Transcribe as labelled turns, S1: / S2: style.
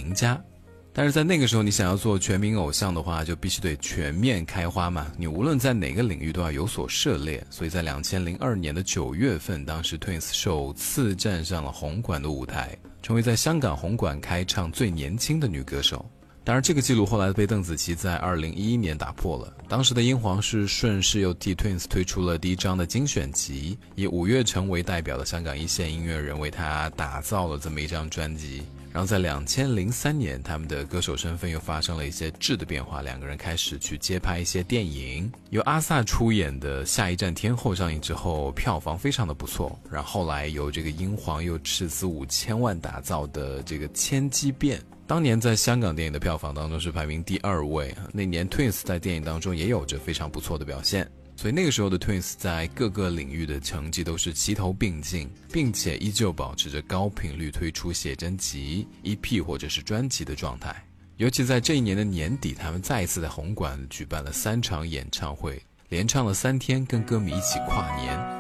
S1: 名家。但是在那个时候，你想要做全民偶像的话，就必须得全面开花嘛，你无论在哪个领域都要有所涉猎。所以在2002年的9月份，当时 Twins 首次站上了红馆的舞台，成为在香港红馆开唱最年轻的女歌手。当然这个记录后来被邓紫棋在2011年打破了。当时的英皇是顺势又替 Twins 推出了第一张的精选集，以五月成为代表的香港一线音乐人为他打造了这么一张专辑。然后在2003年，他们的歌手身份又发生了一些质的变化，两个人开始去接拍一些电影。由阿 sa 出演的《下一站天后》上映之后，票房非常的不错。然后后来由这个英皇又斥资5000万打造的这个《千机变》，当年在香港电影的票房当中是排名第2位。那年 Twins 在电影当中也有着非常不错的表现。所以那个时候的 Twins 在各个领域的成绩都是齐头并进，并且依旧保持着高频率推出写真集、EP 或者是专辑的状态。尤其在这一年的年底，他们再一次在红馆举办了3场演唱会，连唱了3天，跟歌迷一起跨年。